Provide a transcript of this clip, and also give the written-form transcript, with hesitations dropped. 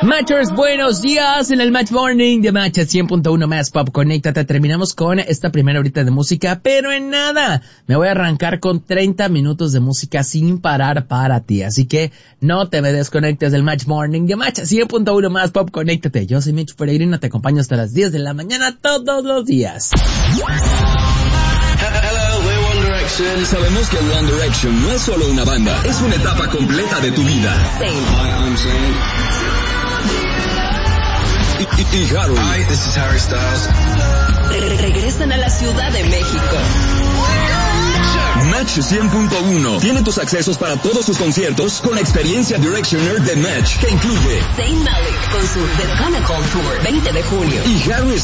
Matchers, buenos días en el Match Morning de Match 100.1 más Pop. Conéctate. Terminamos con esta primera horita de música, pero en nada me voy a arrancar con 30 minutos de música sin parar para ti. Así que no te me desconectes del Match Morning de Match 100.1 más Pop. Conéctate. Yo soy Mitch Peregrino, te acompaño hasta las 10 de la mañana todos los días. Sabemos que One Direction no es solo una banda, es una etapa completa de tu vida. Y Harry. Hi, this is Harry Styles. Regresan a la Ciudad de México. Match 100.1 tiene tus accesos para todos sus conciertos con la experiencia Directioner de Match, que incluye Zayn Malik con su The Pinnacle Tour 20 de junio y Harry